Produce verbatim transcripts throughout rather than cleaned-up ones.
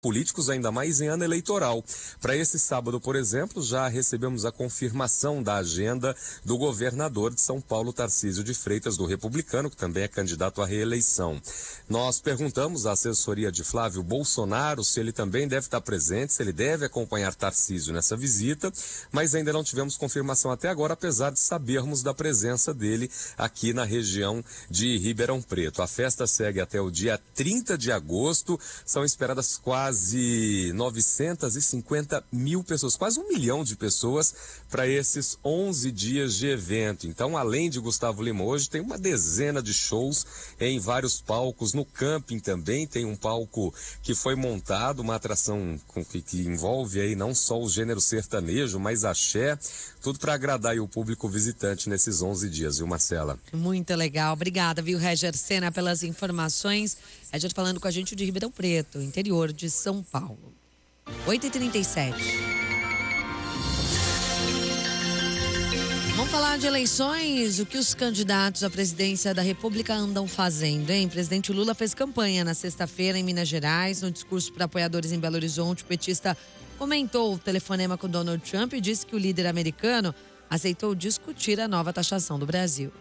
políticos, ainda mais em ano eleitoral. Para esse sábado, por exemplo, já recebemos a confirmação da agenda do governador de São Paulo, Tarcísio de Freitas, do Republicano, que também é candidato à reeleição. Nós perguntamos à assessoria de Flávio Bolsonaro se ele também deve estar presente, se ele deve acompanhar Tarcísio nessa visita, mas ainda não tivemos confirmação até agora, apesar de sabermos da presença dele aqui na região de Ribeirão Preto. A festa segue até o dia trinta de agosto, são esperadas quase quase novecentas e cinquenta mil pessoas, quase um milhão de pessoas para esses onze dias de evento. Então, além de Gustavo Lima, hoje tem uma dezena de shows em vários palcos. No camping também tem um palco que foi montado, uma atração com, que, que envolve aí não só o gênero sertanejo, mas axé, tudo para agradar aí o público visitante nesses onze dias, viu, Marcela? Muito legal. Obrigada, viu, Reger Sena, pelas informações. A gente falando com a gente de Ribeirão Preto, interior de São Paulo. oito e trinta e sete. Vamos falar de eleições, o que os candidatos à presidência da República andam fazendo, hein? O presidente Lula fez campanha na sexta-feira em Minas Gerais. No discurso para apoiadores em Belo Horizonte, o petista comentou o telefonema com Donald Trump e disse que o líder americano aceitou discutir a nova taxação do Brasil.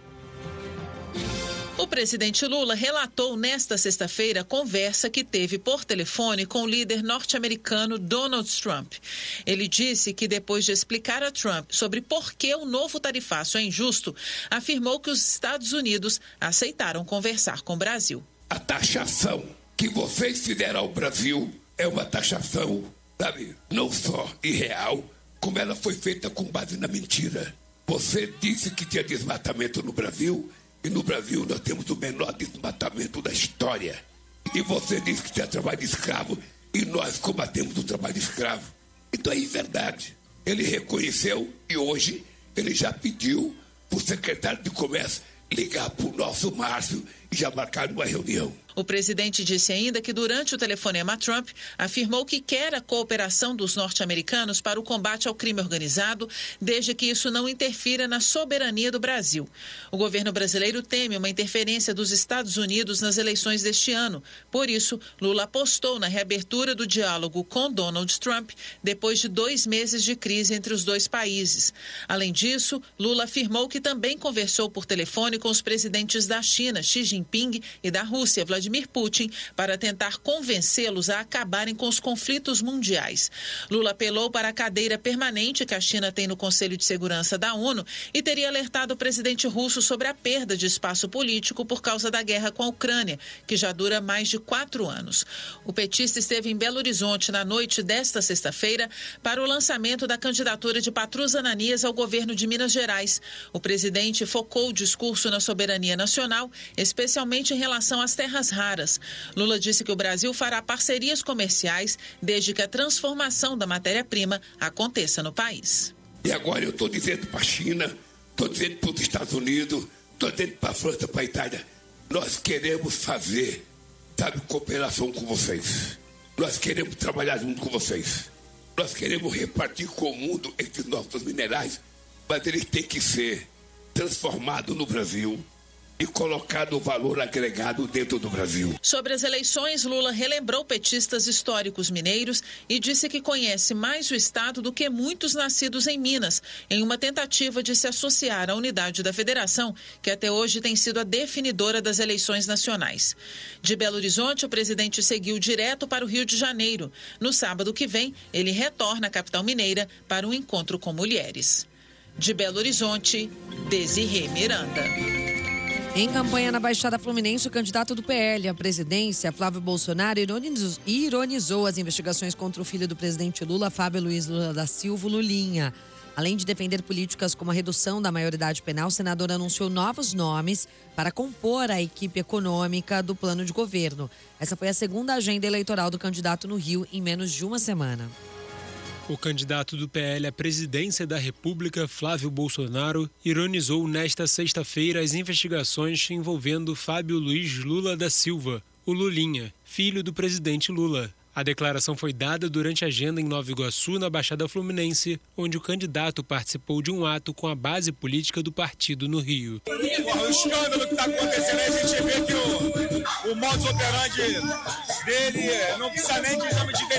O presidente Lula relatou nesta sexta-feira a conversa que teve por telefone com o líder norte-americano Donald Trump. Ele disse que depois de explicar a Trump sobre por que o novo tarifaço é injusto, afirmou que os Estados Unidos aceitaram conversar com o Brasil. A taxação que vocês fizeram ao Brasil é uma taxação, sabe, não só irreal, como ela foi feita com base na mentira. Você disse que tinha desmatamento no Brasil, e no Brasil nós temos o menor desmatamento da história. E você disse que tinha trabalho escravo, e nós combatemos o trabalho escravo. Então é verdade. Ele reconheceu e hoje ele já pediu para o secretário de Comércio ligar para o nosso Márcio e já marcar uma reunião. O presidente disse ainda que durante o telefonema a Trump afirmou que quer a cooperação dos norte-americanos para o combate ao crime organizado, desde que isso não interfira na soberania do Brasil. O governo brasileiro teme uma interferência dos Estados Unidos nas eleições deste ano. Por isso, Lula apostou na reabertura do diálogo com Donald Trump depois de dois meses de crise entre os dois países. Além disso, Lula afirmou que também conversou por telefone com os presidentes da China, Xi Jinping, e da Rússia, Vladimir Putin, para tentar convencê-los a acabarem com os conflitos mundiais. Lula apelou para a cadeira permanente que a China tem no Conselho de Segurança da ONU e teria alertado o presidente russo sobre a perda de espaço político por causa da guerra com a Ucrânia, que já dura mais de quatro anos. O petista esteve em Belo Horizonte na noite desta sexta-feira para o lançamento da candidatura de Patrus Ananias ao governo de Minas Gerais. O presidente focou o discurso na soberania nacional, especialmente em relação às terras raras. Lula disse que o Brasil fará parcerias comerciais desde que a transformação da matéria-prima aconteça no país. E agora eu estou dizendo para a China, estou dizendo para os Estados Unidos, estou dizendo para a França, para a Itália, nós queremos fazer, sabe, cooperação com vocês. Nós queremos trabalhar junto com vocês. Nós queremos repartir com o mundo esses nossos minerais, mas eles têm que ser transformados no Brasil e colocado o valor agregado dentro do Brasil. Sobre as eleições, Lula relembrou petistas históricos mineiros e disse que conhece mais o estado do que muitos nascidos em Minas, em uma tentativa de se associar à unidade da federação, que até hoje tem sido a definidora das eleições nacionais. De Belo Horizonte, o presidente seguiu direto para o Rio de Janeiro. No sábado que vem, ele retorna à capital mineira para um encontro com mulheres. De Belo Horizonte, Desirê Miranda. Em campanha na Baixada Fluminense, o candidato do P L à presidência, Flávio Bolsonaro, ironizou, ironizou as investigações contra o filho do presidente Lula, Fábio Luiz Lula da Silva, Lulinha. Além de defender políticas como a redução da maioridade penal, o senador anunciou novos nomes para compor a equipe econômica do plano de governo. Essa foi a segunda agenda eleitoral do candidato no Rio em menos de uma semana. O candidato do P L à presidência da República, Flávio Bolsonaro, ironizou nesta sexta-feira as investigações envolvendo Fábio Luiz Lula da Silva, o Lulinha, filho do presidente Lula. A A declaração foi dada durante a agenda em Nova Iguaçu, na Baixada Fluminense, onde o candidato participou de um ato com a base política do partido no Rio. O escândalo que está acontecendo aí, a gente vê que o, o modus operandi dele não precisa nem de exame de